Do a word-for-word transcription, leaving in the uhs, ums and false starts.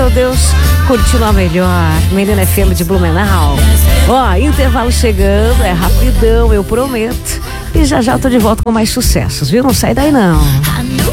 meu Deus, continua melhor. Menina F M de Blumenau. Ó, intervalo chegando, é rapidão, eu prometo. E já já eu tô de volta com mais sucessos, viu? Não sai daí não.